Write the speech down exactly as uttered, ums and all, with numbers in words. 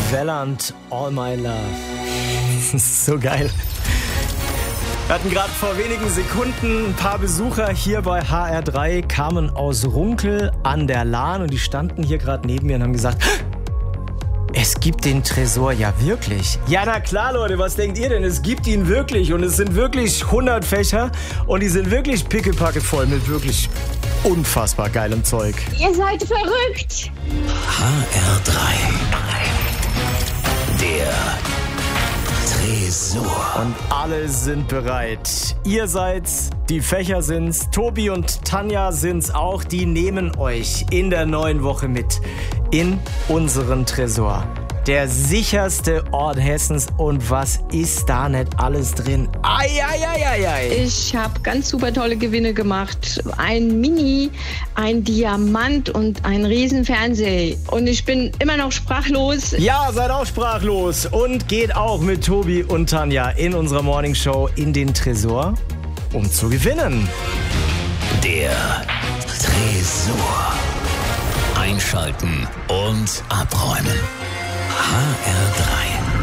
Welland, All My Love. Das ist so geil. Wir hatten gerade vor wenigen Sekunden ein paar Besucher hier bei H R drei, kamen aus Runkel an der Lahn und die standen hier gerade neben mir und haben gesagt, es gibt den Tresor ja wirklich. Ja, na klar, Leute, was denkt ihr denn? Es gibt ihn wirklich und es sind wirklich hundert Fächer und die sind wirklich pickepacke voll mit wirklich unfassbar geilem Zeug. Ihr seid verrückt. H R drei. Der Tresor. Und alle sind bereit. Ihr seid's, die Fächer sind's, Tobi und Tanja sind's auch. Die nehmen euch in der neuen Woche mit in unseren Tresor. Der sicherste Ort Hessens. Und was ist da nicht alles drin? Ai, ai, ai, ai, ai. Ich habe ganz super tolle Gewinne gemacht. Ein Mini, ein Diamant und ein Riesenfernseher. Und ich bin immer noch sprachlos. Ja, seid auch sprachlos. Und geht auch mit Tobi und Tanja in unserer Morningshow in den Tresor, um zu gewinnen. Der Tresor. Einschalten und abräumen. H R drei.